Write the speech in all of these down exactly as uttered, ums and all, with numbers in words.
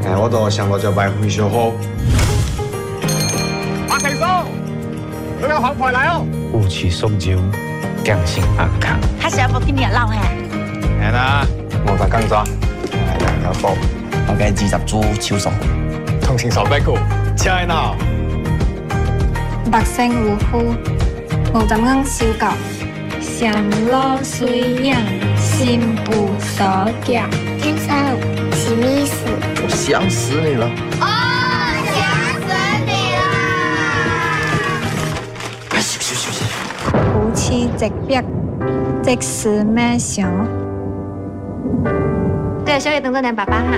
哎，我都想到就买回小好。 马成叔，佢有後台嚟哦。 夫妻送酒，更新安康。 他是要不跟你鬧嘿？ 係啦，我在工作，係兩個波， 我嘅二十株超熟， 通情所逼故，車喺nào？ 百姓有福，無怎樣修教，上路水影，心有所寄。 先生，什麼意思？ 我想死你了。 哦，想死你了！ 哎，休息休息。 夫妻直逼，即是咩想？ 對，小月等着你爸爸哈。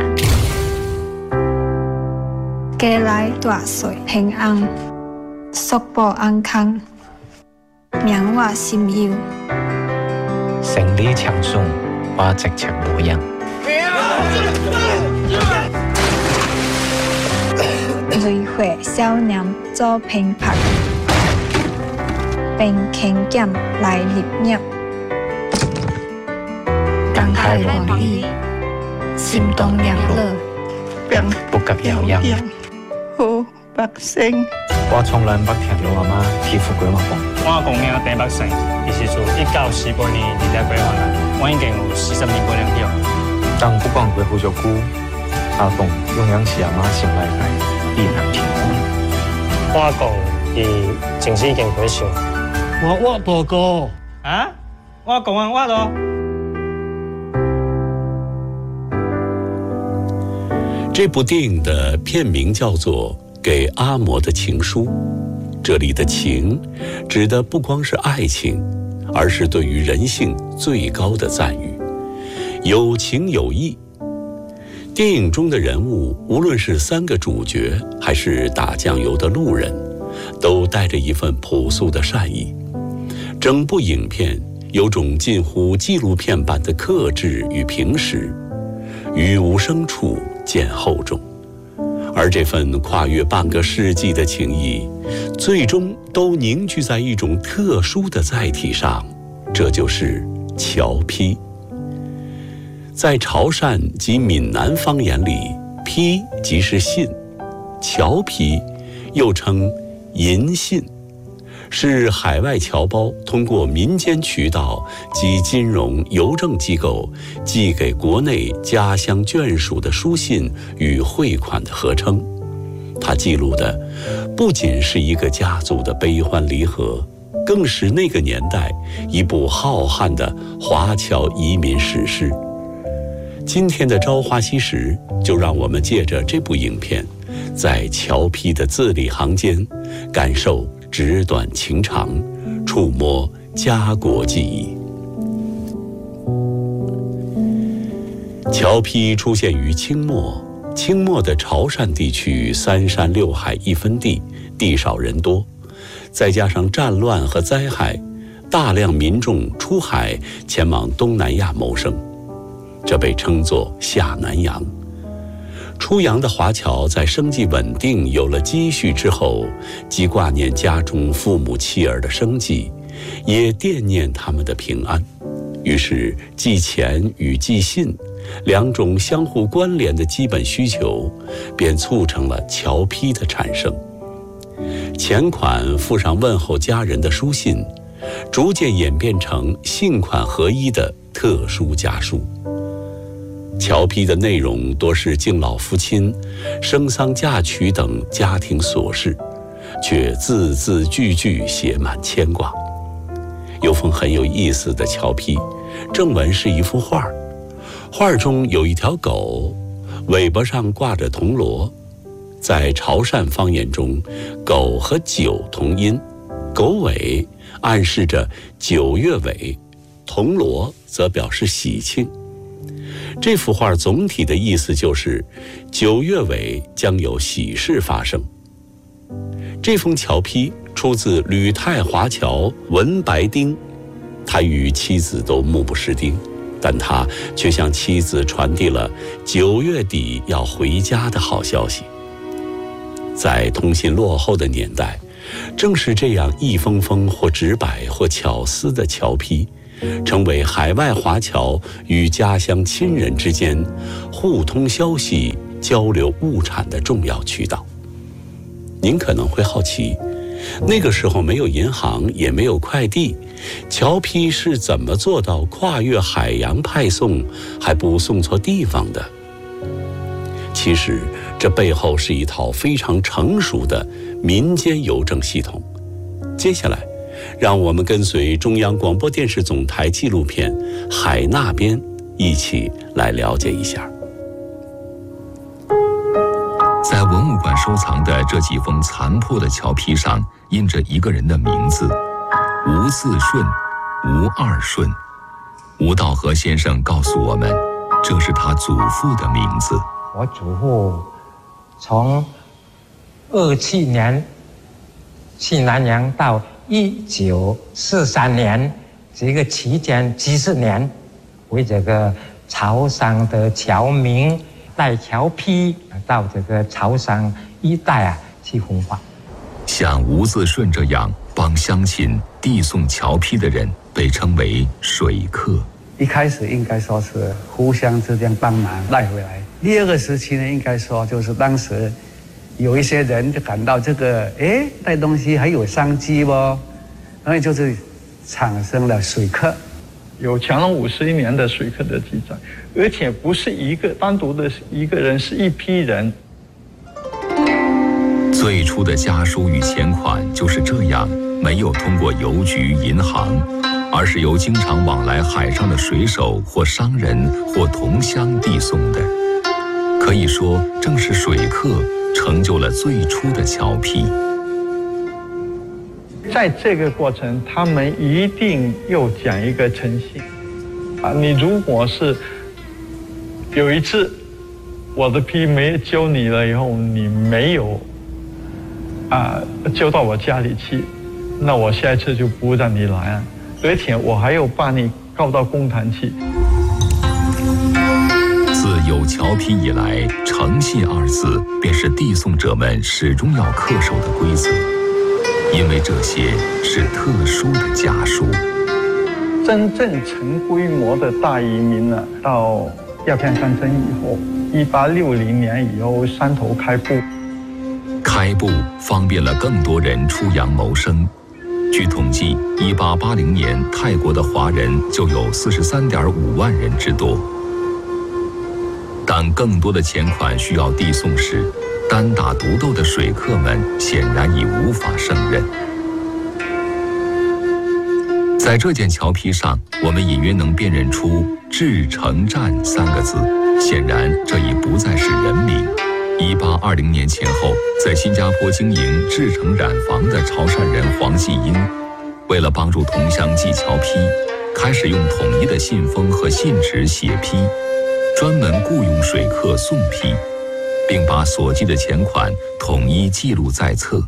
家來大歲平安，福報安康，名我心憂。 勝利長順，我直情無恙。 雷會少年做平拍，並傾劍來立業。感慨王意，心動兩樂， 不及遙遙。 好百姓。 我從來不聽老阿媽欺負過我講。 我阿公名鄭百成，意思說一九四八年二十八號來，我已經有四十年過兩條。 但不管佢好咗久，阿公永遠是阿媽心內嘅意難平安。 我阿公伊前世已經過世。 我我報告啊，我阿公啊，我咯。 这部电影的片名叫做《给阿嬷的情书》，这里的情指的不光是爱情，而是对于人性最高的赞誉，有情有义。电影中的人物，无论是三个主角还是打酱油的路人，都带着一份朴素的善意。整部影片有种近乎纪录片般的克制与平实，于无声处见厚重，而这份跨越半个世纪的情谊，最终都凝聚在一种特殊的载体上，这就是侨批。在潮汕及闽南方言里，批即是信，侨批又称银信，是海外侨胞通过民间渠道及金融邮政机构寄给国内家乡眷属的书信与汇款的合称。它记录的不仅是一个家族的悲欢离合，更是那个年代一部浩瀚的华侨移民史诗。今天的朝花夕拾，就让我们借着这部影片，在侨批的字里行间，感受纸短情长，触摸家国记忆。侨批出现于清末，清末的潮汕地区三山六海一分地，地少人多，再加上战乱和灾害，大量民众出海前往东南亚谋生，这被称作下南洋。出洋的华侨在生计稳定、有了积蓄之后，既挂念家中父母妻儿的生计，也惦念他们的平安，于是寄钱与寄信两种相互关联的基本需求，便促成了侨批的产生。钱款附上问候家人的书信，逐渐演变成信款合一的特殊家书。侨批的内容多是敬老夫亲、生丧嫁娶等家庭琐事，却字字句句写满牵挂。有封很有意思的侨批，正文是一幅画，画中有一条狗，尾巴上挂着铜锣。在潮汕方言中，狗和九同音，狗尾暗示着九月尾，铜锣则表示喜庆。这幅画总体的意思就是九月尾将有喜事发生。这封侨批出自吕泰华侨文白丁，他与妻子都目不识丁，但他却向妻子传递了九月底要回家的好消息。在通信落后的年代，正是这样一封封或直白或巧思的侨批，成为海外华侨与家乡亲人之间互通消息、 交流物产的重要渠道。您可能会好奇，那个时候没有银行，也没有快递，侨批是怎么做到跨越海洋派送，还不送错地方的？其实，这背后是一套非常成熟的民间邮政系统。接下来，让我们跟随中央广播电视总台纪录片《海那边》一起来了解一下。 在文物馆收藏的这几封残破的侨批上，印着一个人的名字：吴自顺、吴二顺。吴道和先生告诉我们，这是他祖父的名字。 我祖父从二七年去南洋到一九四三年这个期间几十年，为这个潮汕的侨民带侨批到这个潮汕一带啊去分发。 像吴自顺这样帮乡亲递送侨批的人，被称为水客。 一开始应该说是互相之间帮忙带回来。第二个时期呢，应该说就是当时有一些人就感到这个哎带东西还有商机哦，然后就是产生了水客。 有乾隆五十一年的水客的记载，而且不是一个单独的一个人，是一批人。 最初的家书与钱款就是这样，没有通过邮局、银行，而是由经常往来海上的水手或商人或同乡递送的。可以说，正是水客成就了最初的侨批。 在这个过程，他们一定又讲一个诚信啊！你如果是有一次我的批没救你了以后，你没有啊救到我家里去，那我下一次就不让你来啊！而且我还要把你告到公堂去。 自有侨批以来，诚信二字便是递送者们始终要恪守的规则。因为这些是特殊的家书。 真正成规模的大移民呢，到鸦片战争以后，一八六零年以后，汕头开埠。 开埠方便了更多人出洋谋生。据统计，一八八零年泰国的华人就有四十三点五万人之多。当更多的钱款需要递送时，单打独斗的水客们显然已无法胜任。在这件侨批上，我们隐约能辨认出“至诚站”三个字，显然这已不再是人名。一八二零年前后，在新加坡经营至诚染坊的潮汕人黄继英，为了帮助同乡寄侨批，开始用统一的信封和信纸写批，专门雇佣水客送批，并把所寄的钱款统一记录在册。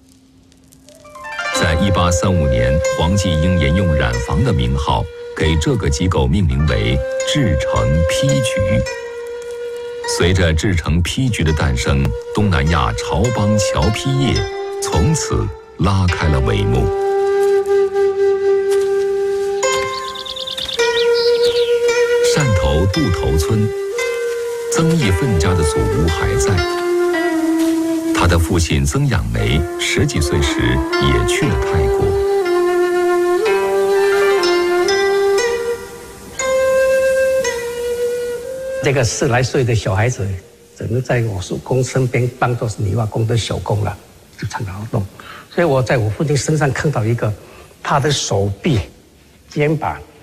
在一八三五年，黄继英沿用染坊的名号，给这个机构命名为至诚批局。随着至诚批局的诞生，东南亚潮帮侨批业从此拉开了帷幕。汕头渡头村，曾义奋家的祖屋还在。他的父亲曾养梅十几岁时也去了泰国。 这个十来岁的小孩子，整个在我叔公身边当做是泥瓦工的手工了，就常劳动。所以我在我父亲身上看到一个他的手臂、肩膀